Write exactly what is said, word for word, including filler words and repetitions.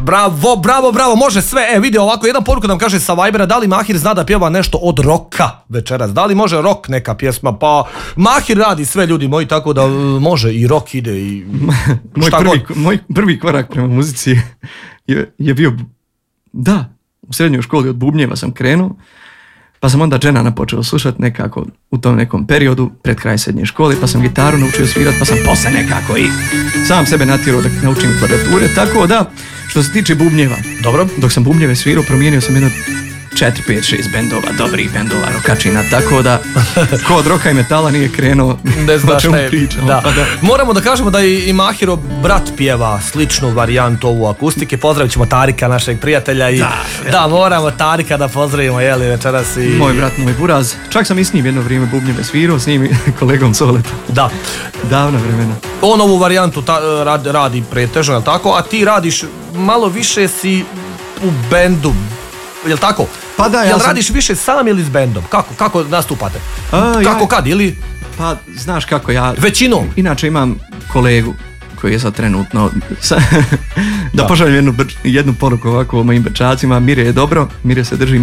Bravo, bravo, bravo, može sve. E, vidi ovako, jedan poruka nam kaže sa Vibera, da li Mahir zna da pjeva nešto od roka večeras? Da li može rock neka pjesma? Pa Mahir radi sve, ljudi moji, tako da može i rock ide i moj, prvi, moj prvi korak prema muzici je, je bio, da, u srednjoj školi od bubnjeva sam krenuo, pa sam onda Dženana počeo slušati nekako u tom nekom periodu pred kraj srednje škole, pa sam gitaru naučio svirati, pa sam posle nekako i sam sebe natjerao da naučim klavijature, tako da što se tiče bubnjeva, dobro, dok sam bubnjeve svirao, promijenio sam jedno četiri, pet, šest bendova, dobrih bendova, rokačina, tako da ko od roka i metala nije krenuo, ne znaš šta je, pričamo, da. Pa da. Moramo da kažemo da i Mahirov brat pjeva sličnu varijantu ovu akustike, pozdravit ćemo Tarika, našeg prijatelja i da, da moramo Tarika da pozdravimo, jeli, večeras i... Moj brat, moj buraz, čak sam i s njim jedno vrijeme bubnjeve svirao, s njim i kolegom Soletom. Da. Davna vremena. On ovu varijantu ta, radi, radi pretežno, jel tako, a ti radiš malo više si u bendu, jel tako? Pa da, ja jel sam... radiš više sam ili s bendom? Kako, kako nastupate? A, kako ja... kad, ili? Pa, znaš kako ja... Većinom? Inače imam kolegu koji je sad trenutno... da, da pošaljem jednu, jednu poruku ovako o mojim brčacima. Mire je dobro, Mire se drži